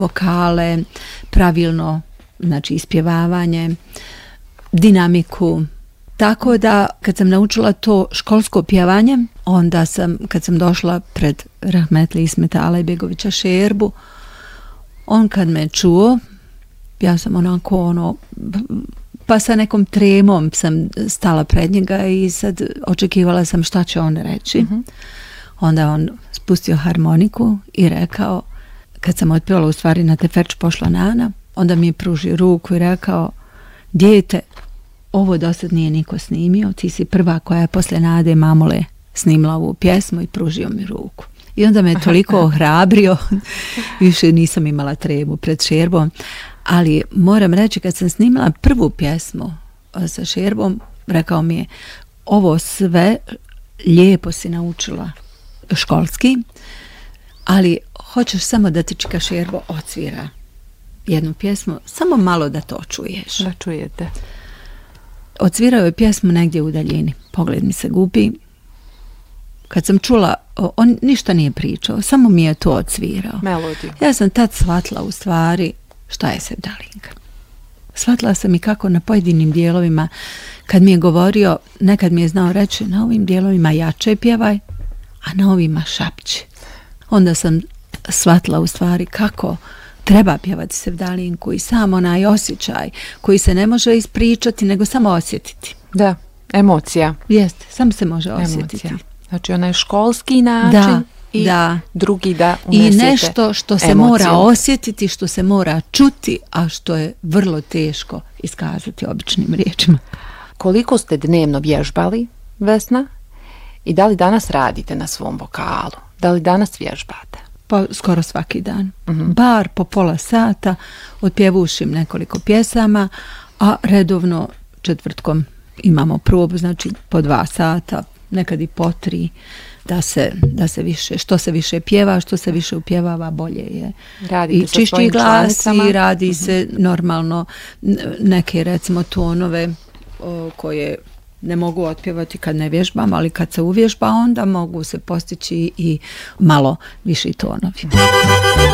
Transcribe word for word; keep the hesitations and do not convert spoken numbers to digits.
vokale, pravilno, znači ispjevavanje, dinamiku. Tako da kad sam naučila to školsko pjevanje, onda sam, kad sam došla pred rahmetli Ismeta Alajbegovića Šerbu, on kad me čuo, ja sam onako ono, pa sa nekom tremom sam stala pred njega i sad očekivala sam šta će on reći. Mm-hmm. Onda on spustio harmoniku i rekao, kad sam otpjevala u stvari na Teferč pošla Nana, onda mi je pružio ruku i rekao, dijete, ovo dosad nije niko snimio, ti si prva koja je posle Nade Mamule snimila ovu pjesmu i pružio mi ruku. I onda me je toliko ohrabrio, više nisam imala tremu pred Šerbom, ali moram reći kad sam snimila prvu pjesmu sa Šerbom, rekao mi je, ovo sve lijepo si naučila školski, ali hoćeš samo da ti čika Šerbo odsvira jednu pjesmu, samo malo da to čuješ. Da čujete. Odsvirao je pjesmu negdje u daljini. Pogled mi se gubi. Kad sam čula, on ništa nije pričao, samo mi je to odsvirao. Melodiju. Ja sam tad shvatila u stvari šta je sevdalinka. Shvatila sam i kako na pojedinim dijelovima, kad mi je govorio, nekad mi je znao reći, na ovim dijelovima jače pjevaj, a na ovima šapći. Onda sam shvatila u stvari kako treba pjevati sevdalinku i sam onaj osjećaj koji se ne može ispričati, nego samo osjetiti. Da, emocija. Jeste, samo se može osjetiti. Emocija. Znači onaj školski način da, i da. drugi da unesete i nešto što se emociju. Mora osjetiti, što se mora čuti, a što je vrlo teško iskazati običnim riječima. Koliko ste dnevno vježbali, Vesna? I da li danas radite na svom vokalu? Da li danas vježbate? Pa skoro svaki dan. Mm-hmm. Bar po pola sata otpjevušim nekoliko pjesama, a redovno četvrtkom imamo probu, znači po dva sata, nekad i po tri, da se, da se više, što se više pjeva, što se više upjevava, bolje je. Radite i čišći glas i radi mm-hmm. se normalno neke recimo tonove o, koje ne mogu otpjevati kad ne vježbam, ali kad se uvježba onda mogu se postići i malo viši tonovi.